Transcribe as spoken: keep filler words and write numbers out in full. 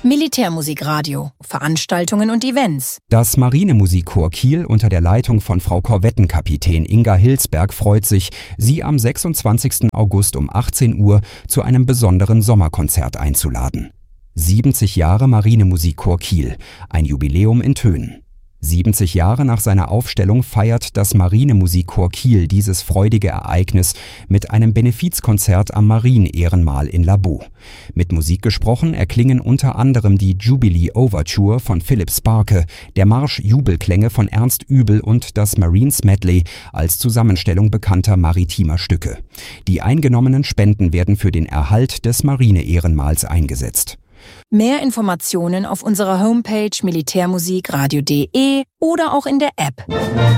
Militärmusikradio, Veranstaltungen und Events. Das Marinemusikchor Kiel unter der Leitung von Frau Korvettenkapitän Inga Hilsberg freut sich, Sie am sechsundzwanzigsten August um achtzehn Uhr zu einem besonderen Sommerkonzert einzuladen. siebzig Jahre Marinemusikchor Kiel, ein Jubiläum in Tönen. siebzig Jahre nach seiner Aufstellung feiert das Marinemusikchor Kiel dieses freudige Ereignis mit einem Benefizkonzert am Marienehrenmal in Labo. Mit Musik gesprochen erklingen unter anderem die Jubilee Overture von Philipp Sparke, der Marsch Jubelklänge von Ernst Übel und das Marines Medley als Zusammenstellung bekannter maritimer Stücke. Die eingenommenen Spenden werden für den Erhalt des Marineehrenmals eingesetzt. Mehr Informationen auf unserer Homepage militärmusikradio punkt de oder auch in der App.